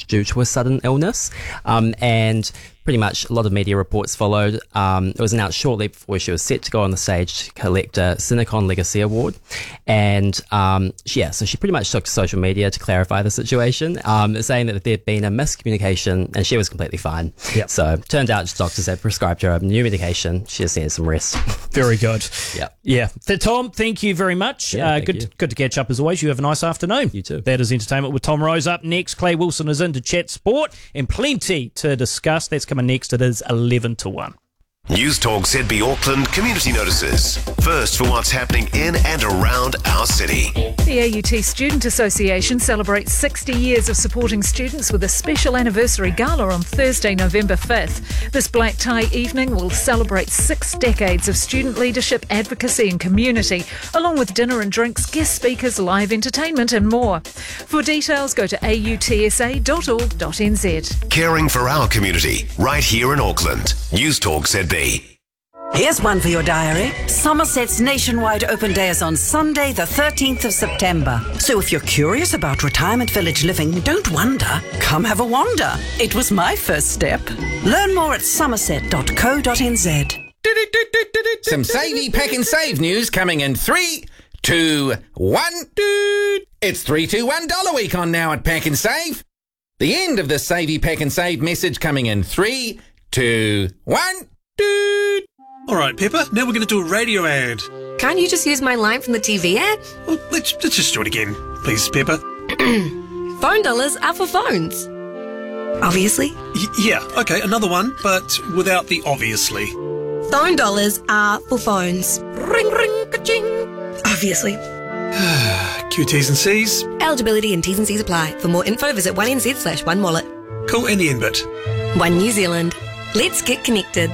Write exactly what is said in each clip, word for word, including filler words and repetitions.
due to a sudden illness. Um, and pretty much a lot of media reports followed. Um, it was announced shortly before she was set to go on the stage to collect a Cinecon Legacy Award. And um, yeah, so she pretty much took to social media to clarify the situation, um, saying that there'd been a miscommunication and she was completely fine. Yep. So turned out doctors had prescribed her a new medication. She just needed some rest. Very good. Yeah. Yeah. Th- Tom, thank you very much. Yeah, uh, thank good, you. good to catch up as always. You have a nice afternoon. You too. That is Entertainment with Tom Rose. Up next, Clay Wilson is in to chat sport and plenty to discuss. That's coming next. It is eleven to one. News Talk Z B Auckland community notices. First for what's happening in and around our city. The A U T Student Association celebrates sixty years of supporting students with a special anniversary gala on Thursday, November fifth. This black tie evening will celebrate six decades of student leadership, advocacy and community, along with dinner and drinks, guest speakers, live entertainment and more. For details, go to a u t s a dot org dot n z. Caring for our community, right here in Auckland. News Talk Z B. Here's one for your diary. Somerset's nationwide open day is on Sunday, the thirteenth of September. So if you're curious about retirement village living, don't wonder. Come have a wander. It was my first step. Learn more at somerset dot co dot n z. Some Savey Pack and Save news coming in three, two, one. It's three two one dollar week on now at Pack and Save. The end of the Savey Pack and Save message coming in three, two, one. All right, Pepper, now we're going to do a radio ad. Can't you just use my line from the T V ad? Well, let's, let's just do it again. Please, Pepper. Phone dollars are for phones. Obviously. Y- yeah, okay, another one, but without the obviously. Phone dollars are for phones. Ring, ring, ka-ching. Obviously. Q Ts and Cs. Eligibility and T's and C's apply. For more info, visit one n z slash one wallet. Cool, and the end bit. One New Zealand. Let's get connected.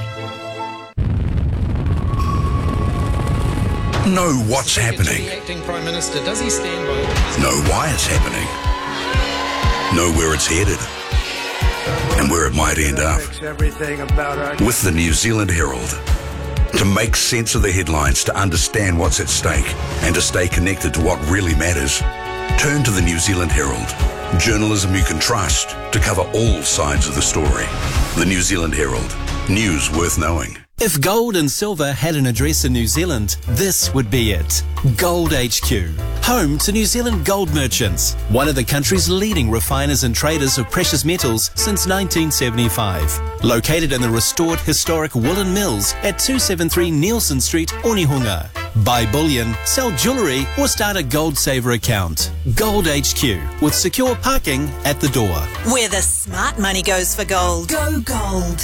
Know what's happening. Acting Prime Minister, does he stand by? Know why it's happening. Know where it's headed. And where it might end up. With the New Zealand Herald. To make sense of the headlines, to understand what's at stake, and to stay connected to what really matters, turn to the New Zealand Herald. Journalism you can trust to cover all sides of the story. The New Zealand Herald. News worth knowing. If gold and silver had an address in New Zealand, this would be it. Gold H Q. Home to New Zealand Gold Merchants, one of the country's leading refiners and traders of precious metals since nineteen seventy-five. Located in the restored historic Woolen Mills at two seventy-three Nielsen Street, Onehunga. Buy bullion, sell jewellery or start a Gold Saver account. Gold H Q, with secure parking at the door. Where the smart money goes for gold. Go gold.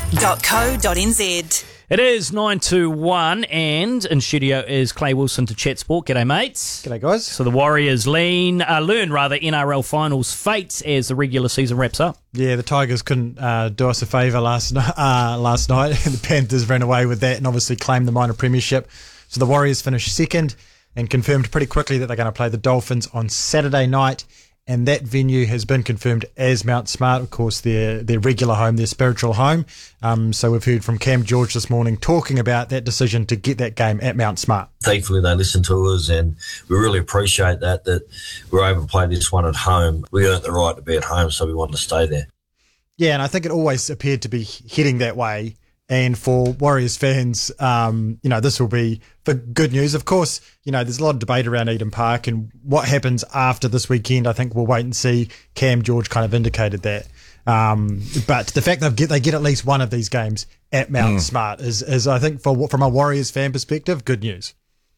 .co.nz. It is nine to one, and in studio is Clay Wilson to chat sport. G'day, mates. G'day, guys. So the Warriors lean, uh, learn rather N R L finals fates as the regular season wraps up. Yeah, the Tigers couldn't uh, do us a favour last uh, last night. The Panthers ran away with that and obviously claimed the minor premiership. So the Warriors finished second and confirmed pretty quickly that they're going to play the Dolphins on Saturday night. And that venue has been confirmed as Mount Smart, of course, their their regular home, their spiritual home. Um, so we've heard from Cam George this morning talking about that decision to get that game at Mount Smart. Thankfully, they listened to us, and we really appreciate that, that we're able to play this one at home. We earned the right to be at home, so we wanted to stay there. Yeah, and I think it always appeared to be heading that way. And for Warriors fans, um, you know, this will be for good news. Of course, you know, there's a lot of debate around Eden Park and what happens after this weekend. I think we'll wait and see. Cam George kind of indicated that. Um, but the fact that they get, they get at least one of these games at Mount mm. Smart is, is, I think, for from a Warriors fan perspective, good news.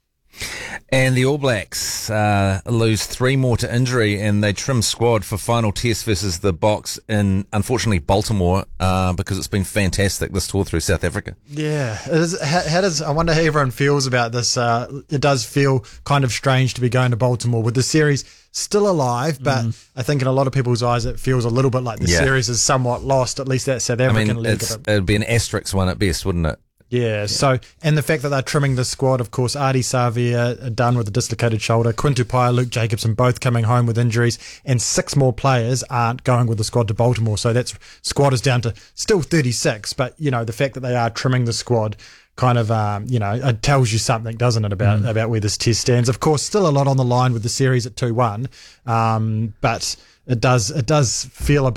And the All Blacks uh, lose three more to injury, and they trim squad for final test versus the Box in, unfortunately, Baltimore, uh, because it's been fantastic this tour through South Africa. Yeah, it is, how, how does I wonder how everyone feels about this? Uh, it does feel kind of strange to be going to Baltimore with the series still alive, but mm. I think in a lot of people's eyes it feels a little bit like the yeah. series is somewhat lost. At least that South African I mean, league. It's, it'd be an asterisk one at best, wouldn't it? Yeah, yeah, so, and the fact that they're trimming the squad, of course, Ardie Savea done with a dislocated shoulder, Quintu Paia, Luke Jacobson both coming home with injuries, and six more players aren't going with the squad to Baltimore. So that squad is down to still thirty-six, but, you know, the fact that they are trimming the squad kind of, um, you know, it tells you something, doesn't it, about, mm. about where this test stands. Of course, still a lot on the line with the series at two one, um, but it does, it does feel a bit